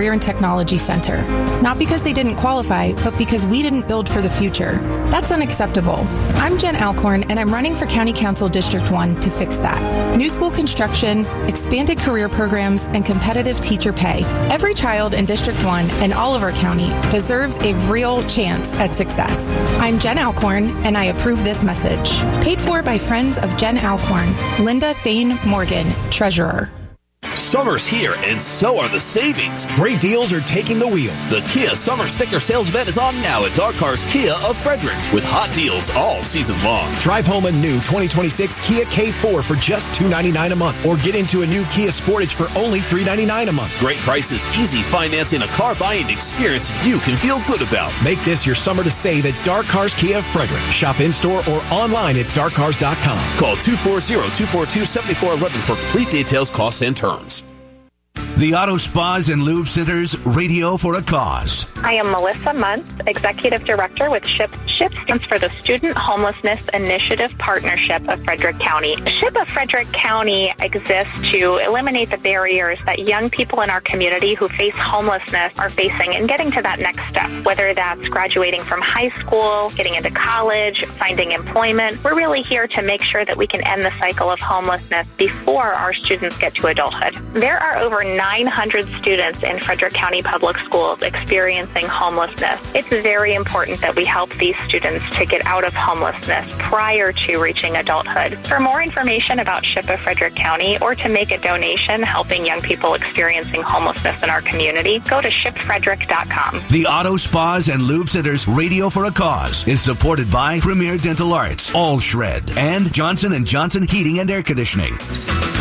Career and Technology Center. Not because they didn't qualify, but because we didn't build for the future. That's unacceptable. I'm Jen Alcorn, and I'm running for County Council District 1 to fix that. New school construction, expanded career programs, and competitive teacher pay. Every child in District 1 and all of our county deserves a real chance at success. I'm Jen Alcorn, and I approve this message. Paid for by friends of Jen Alcorn. Linda Thane Morgan, Treasurer. Summer's here, and so are the savings. Great deals are taking the wheel. The Kia Summer Sticker Sales Event is on now at Dark Cars Kia of Frederick, with hot deals all season long. Drive home a new 2026 Kia K4 for just $299 a month, or get into a new Kia Sportage for only $399 a month. Great prices, easy financing, a car buying experience you can feel good about. Make this your summer to save at Dark Cars Kia of Frederick. Shop in-store or online at darkcars.com. Call 240-242-7411 for complete details, costs, and terms. The Auto Spas and Lube Center's Radio for a Cause. I am Melissa Muntz, Executive Director with SHIP. SHIP stands for the Student Homelessness Initiative Partnership of Frederick County. SHIP of Frederick County exists to eliminate the barriers that young people in our community who face homelessness are facing in getting to that next step, whether that's graduating from high school, getting into college, finding employment. We're really here to make sure that we can end the cycle of homelessness before our students get to adulthood. There are over 900 students in Frederick County Public Schools experiencing homelessness. It's very important that we help these students to get out of homelessness prior to reaching adulthood. For more information about SHIP of Frederick County or to make a donation helping young people experiencing homelessness in our community, go to shipfrederick.com. The Auto Spas and Lube Center's Radio for a Cause is supported by Premier Dental Arts, All Shred, and Johnson & Johnson Heating and Air Conditioning.